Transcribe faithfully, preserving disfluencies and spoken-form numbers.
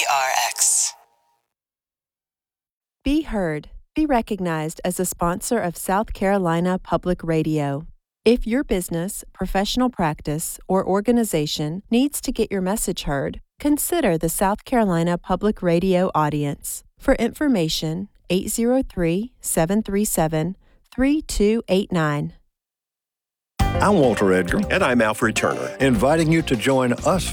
R X. Be heard. Be recognized as a sponsor of South Carolina Public Radio. If your business, professional practice, or organization needs to get your message heard, consider the South Carolina Public Radio audience. For information, eight zero three, seven three seven, three two eight nine. I'm Walter Edgar, And I'm Alfred Turner. inviting you to join us